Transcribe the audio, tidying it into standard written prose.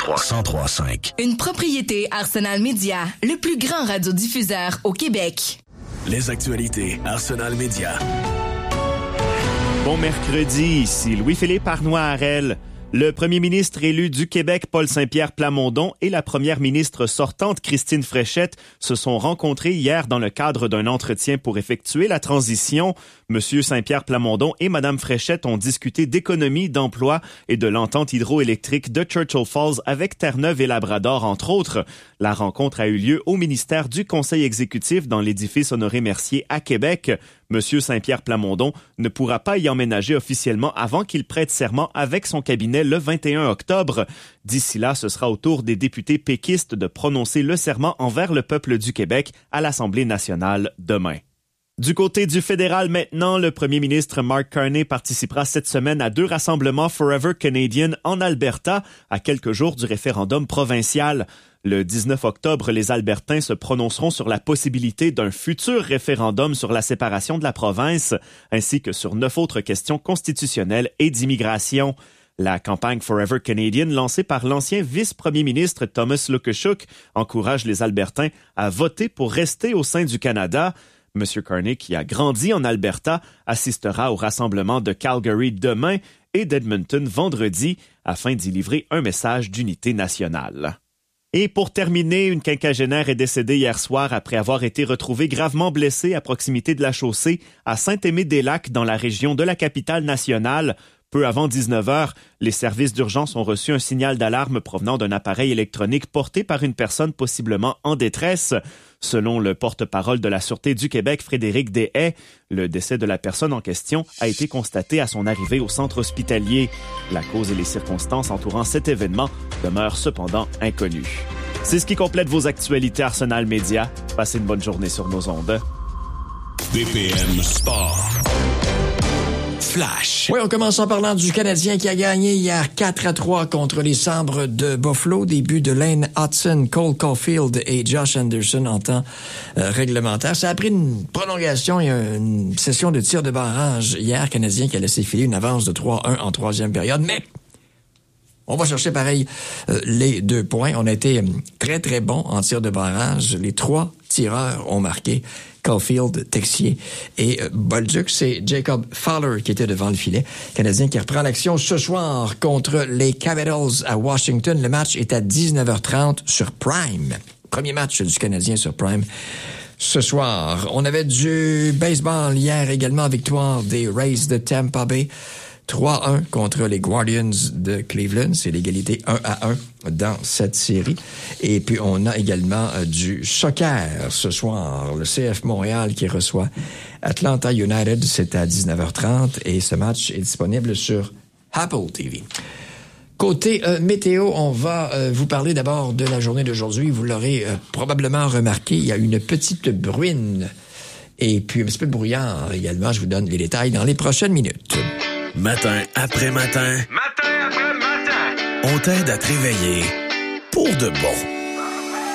103.5. Une propriété Arsenal Media, le plus grand radiodiffuseur au Québec. Les actualités Arsenal Media. Bon mercredi, ici Louis-Philippe Arnois-Harel. Le premier ministre élu du Québec, Paul Saint-Pierre Plamondon, et la première ministre sortante, Christine Fréchette, se sont rencontrés hier dans le cadre d'un entretien pour effectuer la transition. Monsieur Saint-Pierre Plamondon et Madame Fréchette ont discuté d'économie, d'emploi et de l'entente hydroélectrique de Churchill Falls avec Terre-Neuve et Labrador, entre autres. La rencontre a eu lieu au ministère du Conseil exécutif dans l'édifice Honoré-Mercier à Québec. Monsieur Saint-Pierre Plamondon ne pourra pas y emménager officiellement avant qu'il prête serment avec son cabinet le 21 octobre. D'ici là, ce sera au tour des députés péquistes de prononcer le serment envers le peuple du Québec à l'Assemblée nationale demain. Du côté du fédéral maintenant, le premier ministre Mark Carney participera cette semaine à 2 rassemblements Forever Canadian en Alberta, à quelques jours du référendum provincial. Le 19 octobre, les Albertains se prononceront sur la possibilité d'un futur référendum sur la séparation de la province, ainsi que sur 9 autres questions constitutionnelles et d'immigration. La campagne Forever Canadian, lancée par l'ancien vice-premier ministre Thomas Lukashuk, encourage les Albertains à voter pour rester au sein du Canada. M. Carney, qui a grandi en Alberta, assistera au rassemblement de Calgary demain et d'Edmonton vendredi afin d'y livrer un message d'unité nationale. Et pour terminer, une quinquagénaire est décédée hier soir après avoir été retrouvée gravement blessée à proximité de la chaussée à Saint-Aimé-des-Lacs dans la région de la capitale nationale. Peu avant 19h, les services d'urgence ont reçu un signal d'alarme provenant d'un appareil électronique porté par une personne possiblement en détresse. Selon le porte-parole de la Sûreté du Québec, Frédéric Deshaies, le décès de la personne en question a été constaté à son arrivée au centre hospitalier. La cause et les circonstances entourant cet événement demeurent cependant inconnues. C'est ce qui complète vos actualités Arsenal Media. Passez une bonne journée sur nos ondes. BPM Sport. Flash. Oui, on commence en parlant du Canadien qui a gagné hier 4-3 contre les Sabres de Buffalo. Début de Lane Hudson, Cole Caulfield et Josh Anderson en temps réglementaire. Ça a pris une prolongation et une session de tir de barrage hier. Canadien qui a laissé filer une avance de 3-1 en troisième période. Mais on va chercher pareil les 2 points. On a été très, très bons en tir de barrage. Les 3 tireurs ont marqué. Caulfield, Texier et Bolduc. C'est Jacob Fowler qui était devant le filet. Canadien qui reprend l'action ce soir contre les Capitals à Washington. Le match est à 19h30 sur Prime. Premier match du Canadien sur Prime ce soir. On avait du baseball hier également. Victoire des Rays de Tampa Bay. 3-1 contre les Guardians de Cleveland. C'est l'égalité 1-1 dans cette série. Et puis, on a également du soccer ce soir. Le CF Montréal qui reçoit Atlanta United. C'est à 19h30 et ce match est disponible sur Apple TV. Côté météo, on va vous parler d'abord de la journée d'aujourd'hui. Vous l'aurez probablement remarqué, il y a une petite bruine et puis un petit peu de brouillard également. Je vous donne les détails dans les prochaines minutes. Matin après matin. Matin après matin. On t'aide à te réveiller pour de bon.